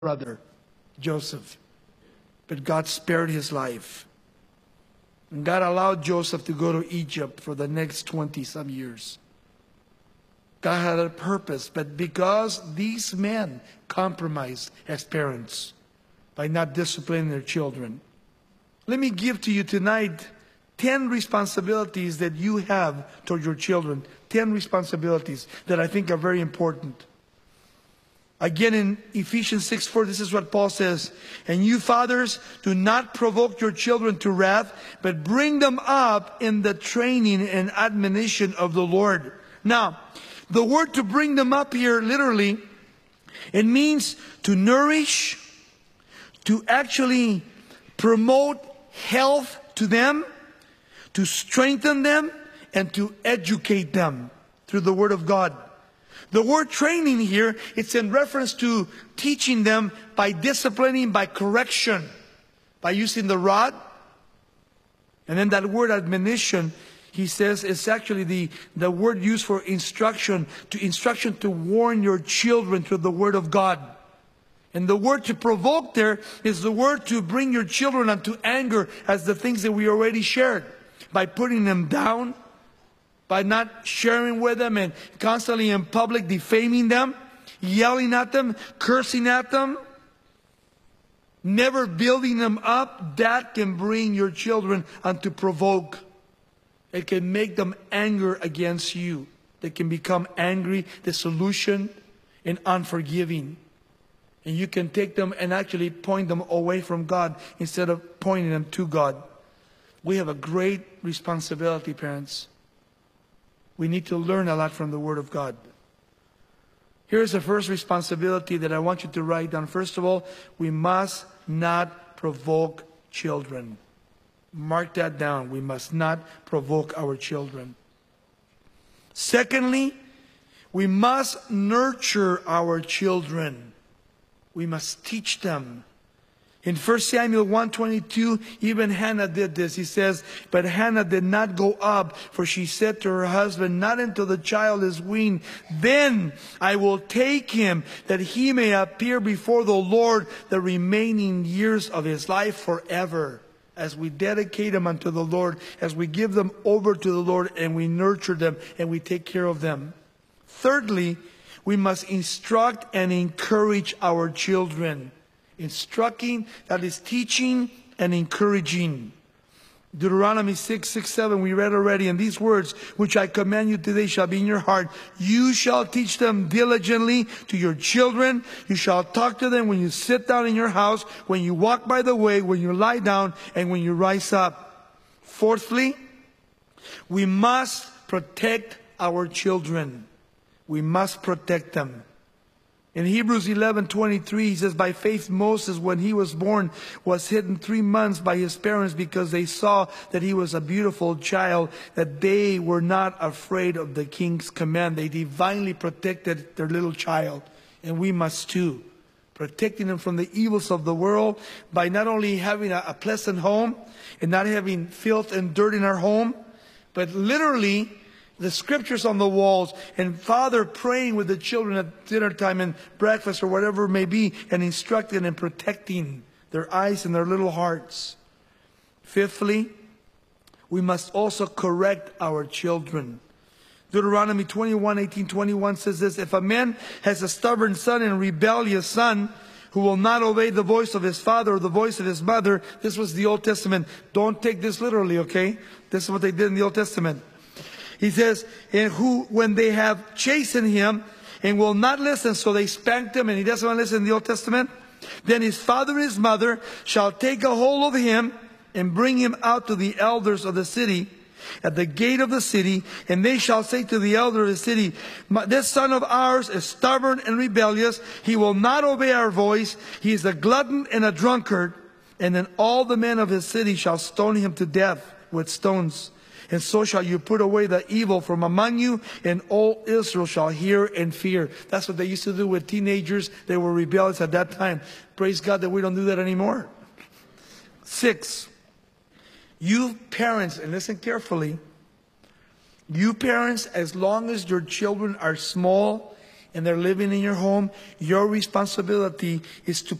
brother, Joseph. But God spared his life. And God allowed Joseph to go to Egypt for the next 20-some years. God had a purpose, but because these men compromised as parents by not disciplining their children. Let me give to you tonight 10 responsibilities that you have toward your children. 10 responsibilities that I think are very important. Again, in Ephesians 6:4, this is what Paul says. And you fathers, do not provoke your children to wrath, but bring them up in the training and admonition of the Lord. Now, the word to bring them up here, literally, it means to nourish, to actually promote health to them, to strengthen them, and to educate them through the Word of God. The word training here, it's in reference to teaching them by disciplining, by correction, by using the rod. And then that word admonition, he says, is actually the word used for instruction to warn your children through the Word of God. And the word to provoke there is the word to bring your children unto anger, as the things that we already shared. By putting them down, by not sharing with them and constantly in public defaming them, yelling at them, cursing at them, never building them up. That can bring your children unto provoke. It can make them anger against you. They can become angry, disillusioned, and unforgiving. And you can take them and actually point them away from God instead of pointing them to God. We have a great responsibility, parents. We need to learn a lot from the Word of God. Here's the first responsibility that I want you to write down. First of all, we must not provoke children. Mark that down. We must not provoke our children. Secondly, we must nurture our children. We must teach them. In 1 Samuel 1:22, even Hannah did this. He says, but Hannah did not go up, for she said to her husband, not until the child is weaned. Then I will take him, that he may appear before the Lord the remaining years of his life forever. As we dedicate them unto the Lord, as we give them over to the Lord, and we nurture them, and we take care of them. Thirdly, we must instruct and encourage our children. Instructing, that is teaching and encouraging. Deuteronomy 6:7, we read already. And these words which I command you today shall be in your heart. You shall teach them diligently to your children. You shall talk to them when you sit down in your house, when you walk by the way, when you lie down, and when you rise up. Fourthly, we must protect our children. We must protect them. In Hebrews 11:23, he says, by faith Moses, when he was born, was hidden 3 months by his parents because they saw that he was a beautiful child, that they were not afraid of the king's command. They divinely protected their little child. And we must too. Protecting them from the evils of the world by not only having a pleasant home and not having filth and dirt in our home, but literally the scriptures on the walls, and father praying with the children at dinner time and breakfast or whatever it may be, and instructing and protecting their eyes and their little hearts. Fifthly, we must also correct our children. Deuteronomy 21:18-21 says this, if a man has a stubborn son and rebellious son, who will not obey the voice of his father or the voice of his mother, this was the Old Testament. Don't take this literally, okay? This is what they did in the Old Testament. He says, and who, when they have chastened him and will not listen, so they spanked him and he doesn't want to listen in the Old Testament, then his father and his mother shall take a hold of him and bring him out to the elders of the city, at the gate of the city, and they shall say to the elder of the city, this son of ours is stubborn and rebellious. He will not obey our voice. He is a glutton and a drunkard. And then all the men of his city shall stone him to death with stones. And so shall you put away the evil from among you, and all Israel shall hear and fear. That's what they used to do with teenagers. They were rebellious at that time. Praise God that we don't do that anymore. 6, you parents, and listen carefully, you parents, as long as your children are small and they're living in your home, your responsibility is to